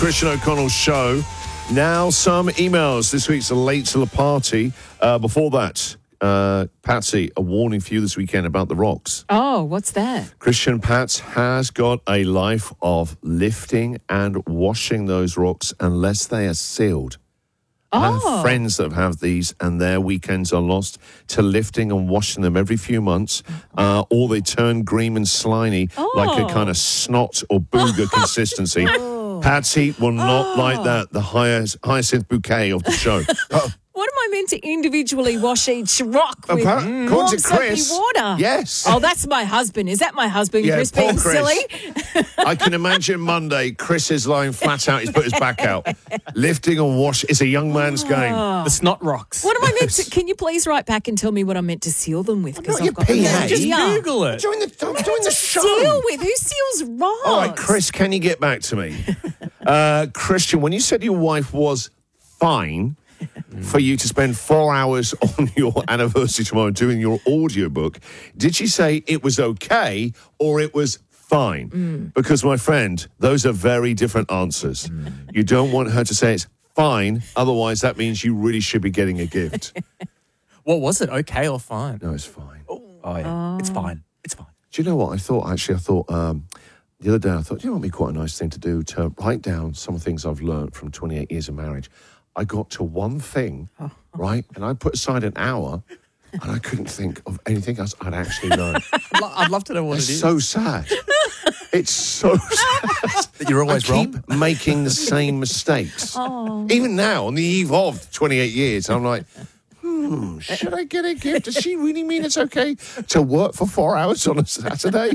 Christian O'Connell Show. Now some emails. This week's late to the party. Before that, Patsy, a warning for you this weekend about the rocks. Oh, what's that? Christian Pats has got a life of lifting and washing those rocks unless they are sealed. I have friends that have these and their weekends are lost to lifting and washing them every few months, or they turn green and slimy like a kind of snot or booger consistency. Patsy will not like that, the hyacinth bouquet of the show. What am I meant to individually wash each rock with warm soapy water? Yes. Oh, that's my husband. Is that my husband, Yeah, Chris, poor being Chris. silly? I can imagine Monday, Chris is lying flat out. He's put his back out. Lifting and wash is a young man's game. The snot rocks. What am I meant to... Can you please write back and tell me what I'm meant to seal them with? Because I've got... PA. Just Yeah. Google it. I'm doing the show. Seal with? Who seals rocks? All right, Chris, can you get back to me? Christian, when you said your wife was fine for you to spend 4 hours on your anniversary tomorrow doing your audiobook, did she say it was okay or it was fine? Because, my friend, those are very different answers. You don't want her to say it's fine, otherwise that means you really should be getting a gift. What was it? Okay or fine? No, it's fine. Oh yeah. It's fine. It's fine. Do you know what I thought? Actually, I thought the other day, I thought, you know what would be quite a nice thing to do, to write down some things I've learned from 28 years of marriage. I got to one thing, right? And I put aside an hour, and I couldn't think of anything else I'd actually learned. I'd love to know what It's it is. so sad. It's so sad. You're always I keep wrong. making the same mistakes. Even now, on the eve of 28 years, I'm like, should I get a gift? Does she really mean it's okay to work for 4 hours on a Saturday?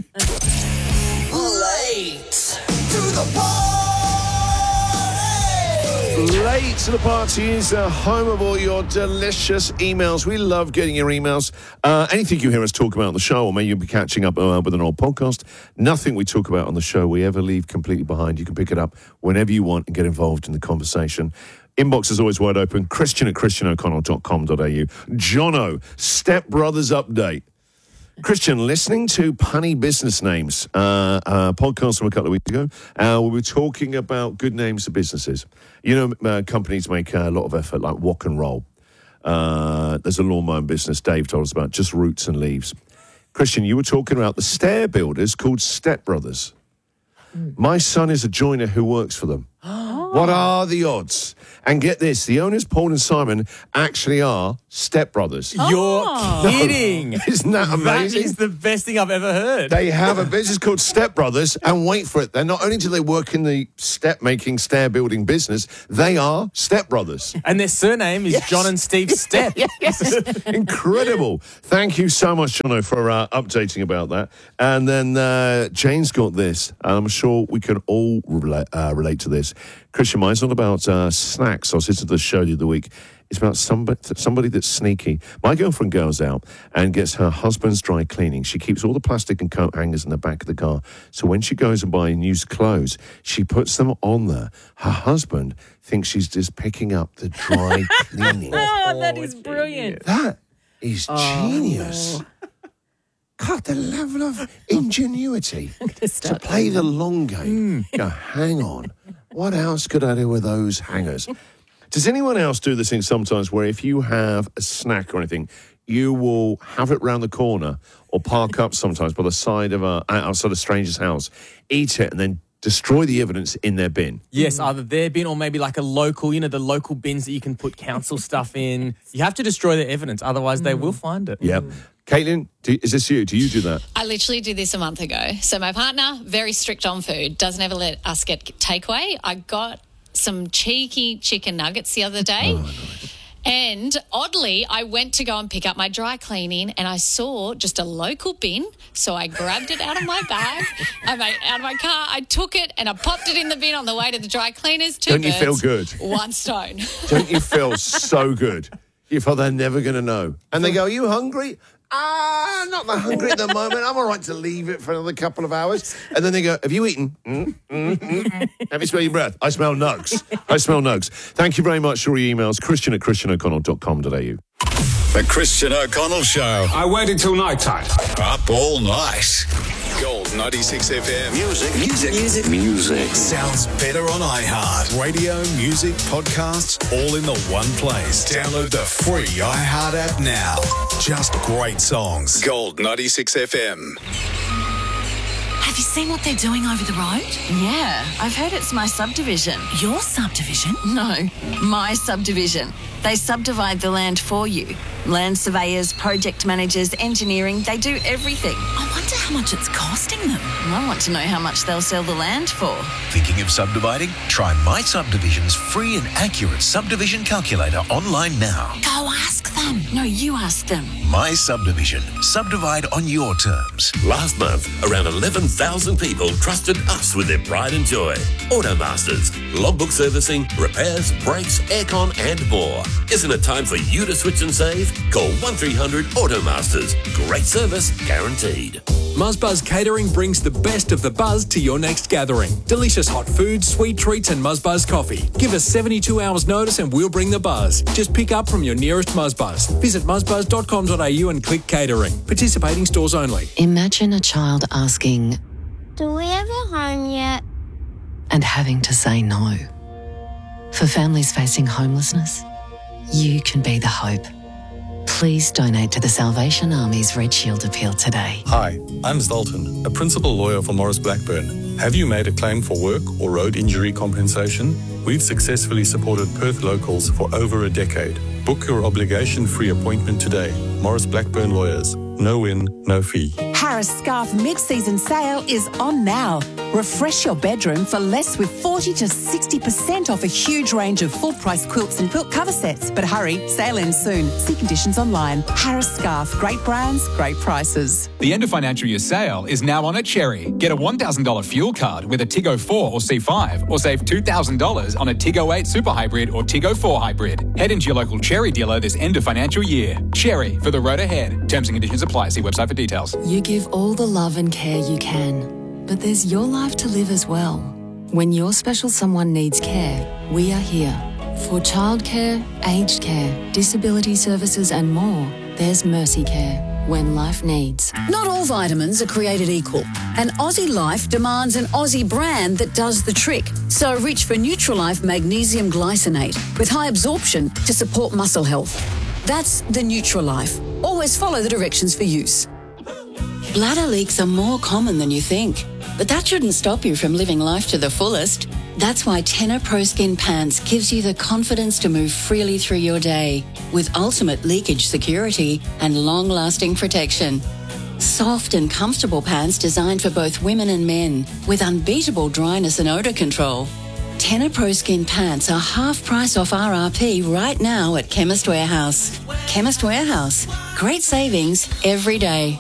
Late to the party. Late to the party is the home of all your delicious emails. We love getting your emails. Anything you hear us talk about on the show, or maybe you'll be catching up with an old podcast, nothing we talk about on the show we ever leave completely behind. You can pick it up whenever you want and get involved in the conversation. Inbox is always wide open. Christian at christianoconnell.com.au. Jono, Step Brothers update. Christian, listening to Punny Business Names, podcast from a couple of weeks ago, we were talking about good names for businesses. You know, companies make a lot of effort, like Wok and Roll. There's a lawnmower business Dave told us about, just Roots and Leaves. Christian, you were talking about the stair builders called Step Brothers. My son is a joiner who works for them. What are the odds? And get this, the owners, Paul and Simon, actually are stepbrothers. You're kidding. Isn't that amazing? That is the best thing I've ever heard. They have a business called Step Brothers, and wait for it, they're not only do they work in the step-making, stair-building business, they are Step Brothers. And their surname is John and Steve Step. Yes, incredible. Thank you so much, Jono, for updating about that. And then Jane's got this, and I'm sure we can all relate to this. Christian, mine's not about snacks. I was listening to the show the other week. It's about somebody that's sneaky. My girlfriend goes out and gets her husband's dry cleaning. She keeps all the plastic and coat hangers in the back of the car. So when she goes and buys used clothes, she puts them on there. Her husband thinks she's just picking up the dry cleaning. Oh, that is brilliant. That is genius. God, the level of ingenuity to play the long game. Go, hang on. What else could I do with those hangers? Does anyone else do this thing sometimes where if you have a snack or anything, you will have it round the corner or park up sometimes by the side of outside a stranger's house, eat it, and then destroy the evidence in their bin? Yes, either their bin or maybe like a local, the local bins that you can put council stuff in. You have to destroy the evidence, otherwise they will find it. Yep. Caitlin, is this you? Do you do that? I literally did this a month ago. So my partner, very strict on food, doesn't ever let us get takeaway. I got some cheeky chicken nuggets the other day. Oh, nice. And oddly, I went to go and pick up my dry cleaning and I saw just a local bin. So I grabbed it out of my bag, out of my car. I took it and I popped it in the bin on the way to the dry cleaners. Don't you feel good? One stone. Don't you feel so good? You feel they're never going to know. And they go, are you hungry? Not that hungry at the moment. I'm all right to leave it for another couple of hours. And then they go, have you eaten? Have you smelled your breath? I smell nugs. I smell nugs. Thank you very much for your emails. Christian at christianoconnell.com.au. The Christian O'Connell Show. I waited till night time. Up all night. Gold 96 FM. Music. Sounds better on iHeart. Radio, music, podcasts, all in the one place. Download the free iHeart app now. Just great songs. Gold 96 FM. Have you seen what they're doing over the road? Yeah, I've heard it's my subdivision. Your subdivision? No, my subdivision. They subdivide the land for you. Land surveyors, project managers, engineering, they do everything. I wonder how much it's costing them. I want to know how much they'll sell the land for. Thinking of subdividing? Try My Subdivision's free and accurate subdivision calculator online now. Go ask them. No, you ask them. My Subdivision. Subdivide on your terms. Last month, around 11,000 people trusted us with their pride and joy. Automasters, logbook servicing, repairs, brakes, aircon and more. Isn't it time for you to switch and save? Call 1300 Automasters. Great service guaranteed. Muzzbuzz Catering brings the best of the buzz to your next gathering. Delicious hot food, sweet treats and Muzzbuzz coffee. Give us 72 hours notice and we'll bring the buzz. Just pick up from your nearest Muzzbuzz. Visit muzzbuzz.com.au and click catering. Participating stores only. Imagine a child asking, "Do we have a home yet?" and having to say no. For families facing homelessness, you can be the hope. Please donate to the Salvation Army's Red Shield appeal today. Hi, I'm Zoltan, a principal lawyer for Morris Blackburn. Have you made a claim for work or road injury compensation? We've successfully supported Perth locals for over a decade. Book your obligation-free appointment today. Morris Blackburn Lawyers. No win, no fee. Harris Scarf mid-season sale is on now. Refresh your bedroom for less with 40 to 60% off a huge range of full-price quilts and quilt cover sets. But hurry, sale ends soon. See conditions online. Harris Scarf, great brands, great prices. The end of financial year sale is now on at Cherry. Get a $1,000 fuel card with a Tiggo 4 or C5 or save $2,000 on a Tiggo 8 Super Hybrid or Tiggo 4 Hybrid. Head into your local Cherry dealer this end of financial year. Cherry, for the road ahead. Terms and conditions apply. See website for details. You give all the love and care you can, but there's your life to live as well. When your special someone needs care, we are here. For childcare, aged care, disability services and more, there's Mercy Care. When life needs. Not all vitamins are created equal, and Aussie Life demands an Aussie brand that does the trick. So reach for Nutrilife Magnesium Glycinate with high absorption to support muscle health. That's the Nutrilife. Always follow the directions for use. Bladder leaks are more common than you think, but that shouldn't stop you from living life to the fullest. That's why Tenor Pro Skin Pants gives you the confidence to move freely through your day with ultimate leakage security and long-lasting protection. Soft and comfortable pants designed for both women and men with unbeatable dryness and odor control. Tenor Pro Skin Pants are half price off RRP right now at Chemist Warehouse. Chemist Warehouse. Great savings every day.